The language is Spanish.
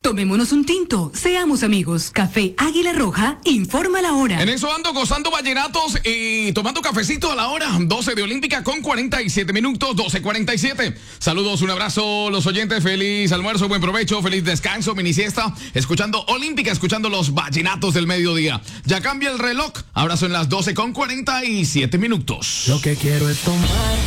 Tomémonos un tinto, seamos amigos. Café Águila Roja, informa la hora. En eso ando gozando vallenatos y tomando cafecito a la hora. 12 de Olímpica con 47 minutos, 12:47. Saludos, un abrazo, los oyentes. Feliz almuerzo, buen provecho, feliz descanso, mini siesta. Escuchando Olímpica, escuchando los vallenatos del mediodía. Ya cambia el reloj. Ahora son las 12:47 minutos. Lo que quiero es tomar